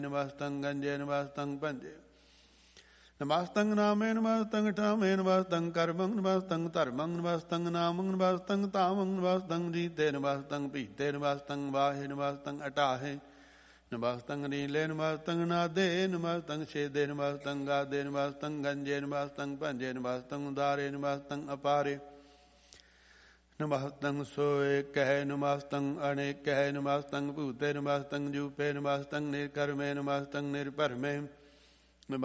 ਨਮਸਤੰ ਗੰਜੇ ਨਮਸਤੰ ਪੰਜੇ ਨਮਸਤੰ ਨਾਮੇ ਨਮਸਤੰ ਠਾਮੇ ਨਮਸਤੰ ਕਰਮੰ ਨਮਸਤੰ ਧਰਮੰ ਨਮਸਤੰ ਨਾਮੰ ਨਮਸਤੰ ਤਾਮੰ ਨਮਸਤੰ ਜੀਤੇ ਨਮਸਤੰ ਪੀਤੇ ਨਮਸਤੰ ਵਾਹੇ ਨਮਸਤੰ ਅਟਾਹੇ ਨਮਸਤੰ ਨੀਲੇ ਨਮਸਤੰ ਨਾਦੇ ਨਮਸਤੰ ਛੇਦੇ ਨਮਸਤੰ ਗਾਦੇ ਨਮਸਤੰ ਗੰਜੇ ਨਮਸਤੰ ਪੰਜੇ ਨਮਸਤੰ ਉਦਾਰੇ ਨਮਸਤੰ ਅਪਾਰੇ ਨਮਸਤੰ ਸੋਏ ਕਹਿ ਨਮਸਤੰ ਅਨੇਕ ਕਹਿ ਨਮਸਤੰ ਭੂਤੇ ਨਮਸਤੰ ਜੂਪੇ ਨਮਸਤੰ ਨਿਰਕਰਮੇ ਨਮਸਤੰ ਨਿਰਭਰਮੇ